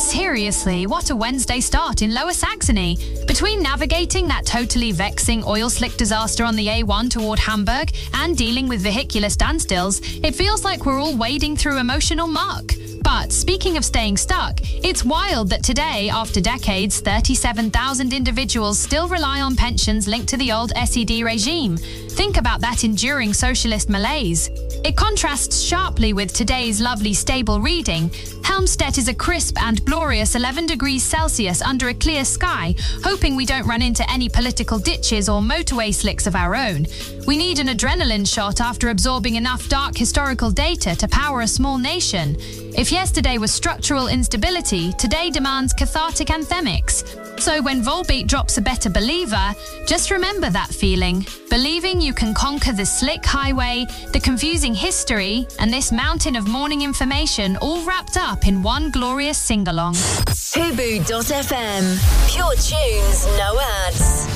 seriously, what a Wednesday start in Lower Saxony. Between navigating that totally vexing oil slick disaster on the A1 toward Hamburg and dealing with vehicular standstills, it feels like we're all wading through emotional muck. But speaking of staying stuck, it's wild that today, after decades, 37,000 individuals still rely on pensions linked to the old SED regime. Think about that enduring socialist malaise. It contrasts sharply with today's lovely stable reading. Helmstedt is a crisp and glorious 11 degrees Celsius under a clear sky, hoping we don't run into any political ditches or motorway slicks of our own. We need an adrenaline shot after absorbing enough dark historical data to power a small nation. If yesterday was structural instability, today demands cathartic anthemics. So when Volbeat drops a better believer, just remember that feeling. Believing you can conquer the slick highway, the confusing history, and this mountain of morning information all wrapped up in one glorious sing-along. Hubu.fm. Pure tunes, no ads.